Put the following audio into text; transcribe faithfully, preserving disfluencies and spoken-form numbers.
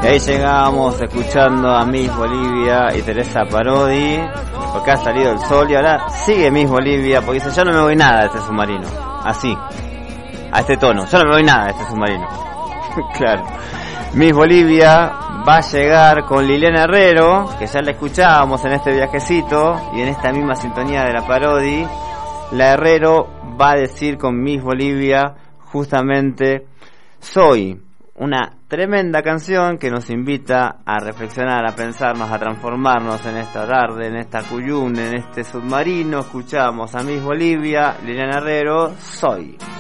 ahí llegamos escuchando a Miss Bolivia y Teresa Parodi, porque ha salido el sol y ahora sigue Miss Bolivia, porque dice, yo no me voy nada de este submarino, así, a este tono, yo no me voy nada de este submarino. Claro, Miss Bolivia va a llegar con Liliana Herrero, que ya la escuchábamos en este viajecito y en esta misma sintonía de la Parodi. La Herrero va a decir con Miss Bolivia justamente Soy, una tremenda canción que nos invita a reflexionar, a pensarnos, a transformarnos en esta tarde, en esta cuyún, en este submarino. Escuchamos a Miss Bolivia, Liliana Herrero, Soy.